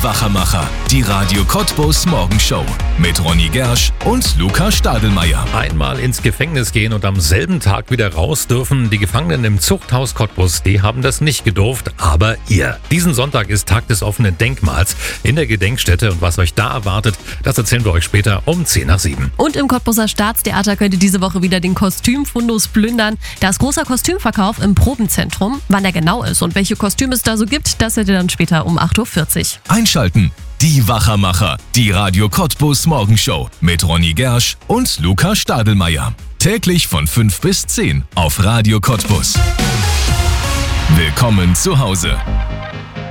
Wachermacher, die Radio Cottbus Morgenshow mit Ronny Gersch und Luca Stadelmeier. Einmal ins Gefängnis gehen und am selben Tag wieder raus dürfen. Die Gefangenen im Zuchthaus Cottbus, die haben das nicht gedurft, aber ihr. Diesen Sonntag ist Tag des offenen Denkmals in der Gedenkstätte und was euch da erwartet, das erzählen wir euch später um 6:50. Und im Cottbuser Staatstheater könnt ihr diese Woche wieder den Kostümfundus plündern. Da ist großer Kostümverkauf im Probenzentrum. Wann er genau ist und welche Kostüme es da so gibt, das seht ihr dann später um 8:40 Uhr. Einschalten, die Wachermacher, die Radio Cottbus Morgenshow mit Ronny Gersch und Luca Stadelmeier. Täglich von 5 bis 10 auf Radio Cottbus. Willkommen zu Hause.